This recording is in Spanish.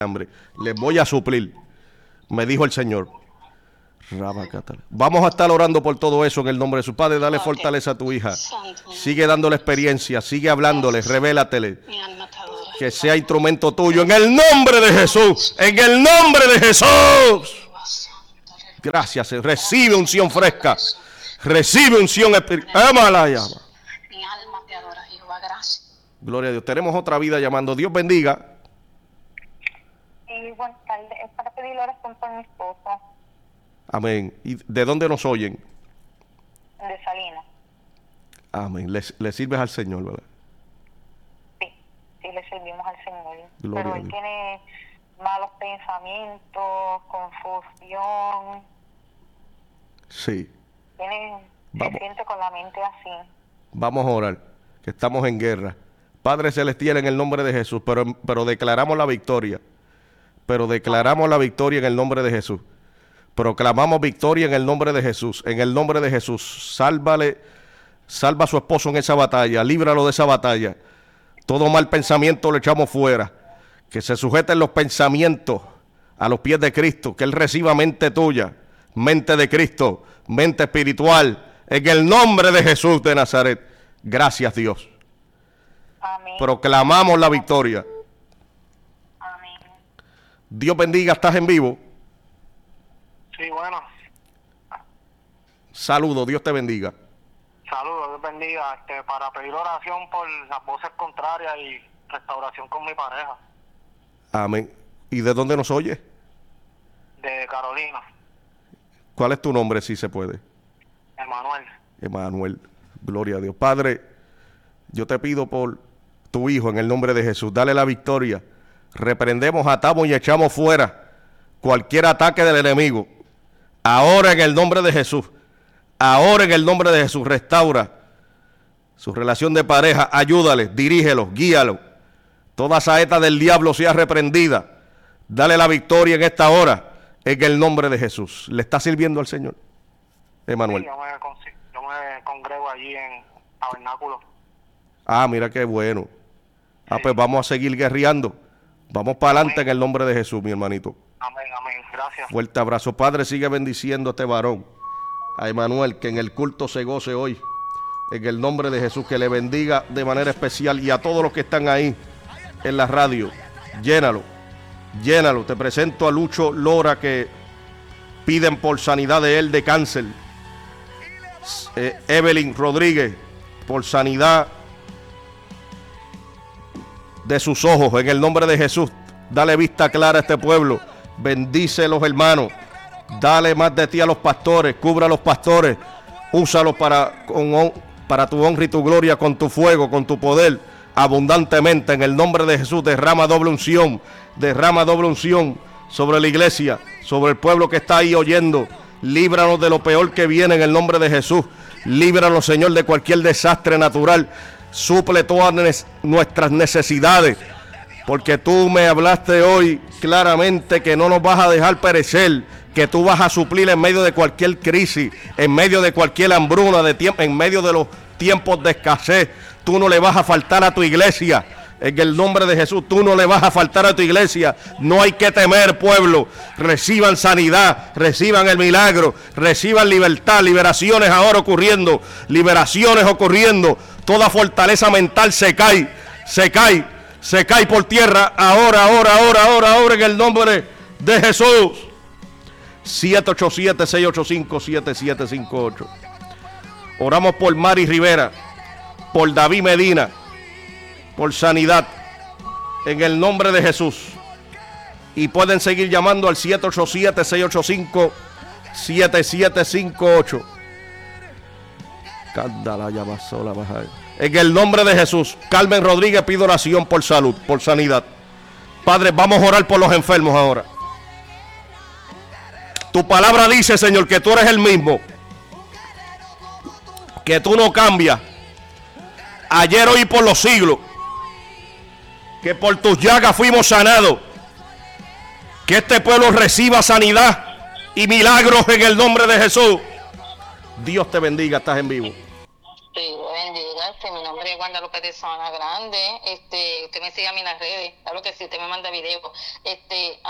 hambre. Les voy a suplir, me dijo el Señor. Vamos a estar orando por todo eso en el nombre de su Padre. Dale fortaleza a tu hija. Sigue dándole experiencia, sigue hablándole, revélatele. Que sea instrumento tuyo en el nombre de Jesús. En el nombre de Jesús. Gracias. Recibe unción fresca. Recibe unción espiritual. Mi alma te adora, Jehová. Gracias. Gloria a Dios. Tenemos otra vida llamando. Dios bendiga. Buenas tardes. Es para pedirle oración por mi esposo. Amén. ¿Y de dónde nos oyen? De Salinas. Amén. Le sirves al Señor, ¿verdad? Sí, le servimos al Señor. Gloria pero a él Dios. tiene malos pensamientos, confusión. Sí. Se siente con la mente así. Vamos a orar, que estamos en guerra. Padre Celestial, en el nombre de Jesús, pero declaramos la victoria. Pero declaramos la victoria en el nombre de Jesús. Proclamamos victoria en el nombre de Jesús. En el nombre de Jesús, salva a su esposo en esa batalla, líbralo de esa batalla. Todo mal pensamiento lo echamos fuera. Que se sujeten los pensamientos a los pies de Cristo, que Él reciba mente tuya, mente de Cristo, mente espiritual, en el nombre de Jesús de Nazaret. Gracias, Dios. Amén. Proclamamos la victoria. Amén. Dios bendiga, estás en vivo. Sí, bueno. Saludos, Dios te bendiga. Saludos, Dios bendiga. Para pedir oración por las voces contrarias y restauración con mi pareja. Amén. ¿Y de dónde nos oye? De Carolina. ¿Cuál es tu nombre, si se puede? Emanuel. Emanuel. Gloria a Dios. Padre, yo te pido por tu hijo en el nombre de Jesús. Dale la victoria. Reprendemos, atamos y echamos fuera cualquier ataque del enemigo. Ahora en el nombre de Jesús. Ahora en el nombre de Jesús. Restaura su relación de pareja. Ayúdale, dirígelo, guíalo. Toda saeta del diablo sea reprendida. Dale la victoria en esta hora. En el nombre de Jesús. ¿Le está sirviendo al Señor, Emanuel? Sí, yo me congrego allí en Tabernáculo. Ah, mira qué bueno. Pues vamos a seguir guerreando. Vamos para adelante en el nombre de Jesús, mi hermanito. Amén, amén. Gracias. Fuerte abrazo. Padre, sigue bendiciendo a este varón, a Emanuel, que en el culto se goce hoy. En el nombre de Jesús, que le bendiga de manera especial. Y a todos los que están ahí en la radio, llénalo. Llénalo. Te presento a Lucho Lora, que piden por sanidad de él de cáncer. Evelyn Rodríguez, por sanidad de sus ojos. En el nombre de Jesús, dale vista clara a este pueblo. Bendice a los hermanos. Dale más de ti a los pastores. Cubra a los pastores. Úsalos para tu honra y tu gloria, con tu fuego, con tu poder, abundantemente. En el nombre de Jesús, derrama doble unción. Derrama doble unción sobre la iglesia, sobre el pueblo que está ahí oyendo. Líbranos de lo peor que viene en el nombre de Jesús. Líbranos, Señor, de cualquier desastre natural. Suple todas nuestras necesidades, porque tú me hablaste hoy claramente que no nos vas a dejar perecer, que tú vas a suplir en medio de cualquier crisis, en medio de cualquier hambruna, en medio de los tiempos de escasez. Tú no le vas a faltar a tu iglesia. En el nombre de Jesús, tú no le vas a faltar a tu iglesia. No hay que temer, pueblo. Reciban sanidad, reciban el milagro, reciban libertad, liberaciones ahora ocurriendo, liberaciones ocurriendo. Toda fortaleza mental se cae por tierra. Ahora, en el nombre de Jesús. 787-685-7758. Oramos por Mari Rivera, por David Medina, por sanidad, en el nombre de Jesús. Y pueden seguir llamando al 787-685-7758. En el nombre de Jesús. Carmen Rodríguez pide oración por salud, por sanidad. Padre, vamos a orar por los enfermos ahora. Tu palabra dice, Señor, que tú eres el mismo, que tú no cambias, ayer, hoy y por los siglos, que por tus llagas fuimos sanados. Que este pueblo reciba sanidad y milagros en el nombre de Jesús. Dios te bendiga, estás en vivo. Sí, bendiga. Mi nombre es Wanda López de Sabana Grande. Usted me sigue a mí en las redes. Claro que sí, usted me manda videos.